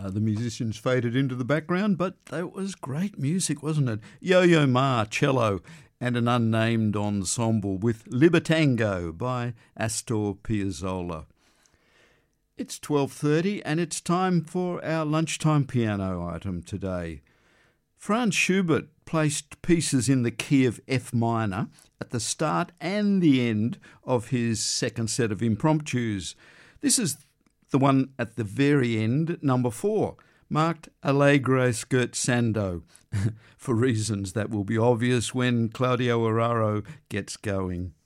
The musicians faded into the background, but that was great music, wasn't it? Yo-Yo Ma, cello, and an unnamed ensemble with Libertango by Astor Piazzolla. It's 12:30 and it's time for our lunchtime piano item today. Franz Schubert placed pieces in the key of F minor at the start and the end of his second set of impromptus. This is the one at the very end, number 4, marked Allegro scherzando, for reasons that will be obvious when Claudio Arraro gets going.